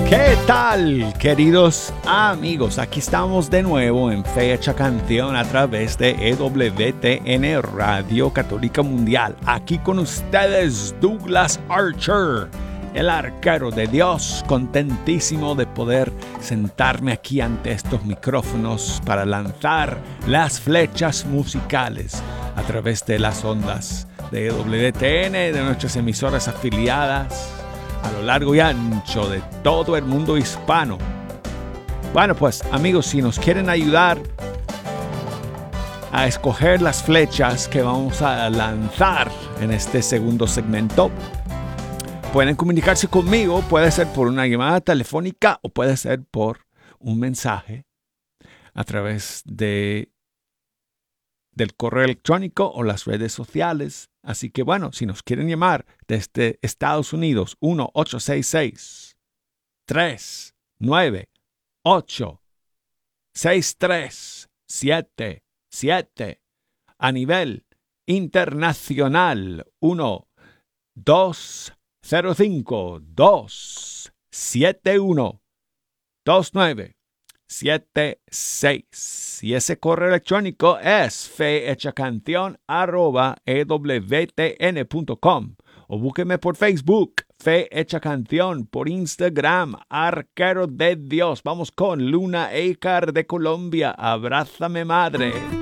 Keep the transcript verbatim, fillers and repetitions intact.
¿Qué tal, queridos amigos? Aquí estamos de nuevo en Fecha Canción a través de E W T N Radio Católica Mundial. Aquí con ustedes, Douglas Archer, el arquero de Dios, contentísimo de poder sentarme aquí ante estos micrófonos para lanzar las flechas musicales a través de las ondas de E W T N, de nuestras emisoras afiliadas a lo largo y ancho de todo el mundo hispano. Bueno, pues amigos, si nos quieren ayudar a escoger las flechas que vamos a lanzar en este segundo segmento, pueden comunicarse conmigo. Puede ser por una llamada telefónica o puede ser por un mensaje a través de del correo electrónico o las redes sociales. Así que bueno, si nos quieren llamar desde Estados Unidos, uno ocho seis seis, tres nueve ocho, seis tres siete siete. A nivel internacional, uno dos cero cinco, dos siete uno, dos nueve siete seis. Y ese correo electrónico es fehechacanción arroba e w t n punto com, o búsqueme por Facebook, Fe Hecha Canción, por Instagram, Arquero de Dios. Vamos con Luna Eicar de Colombia. Abrázame, madre.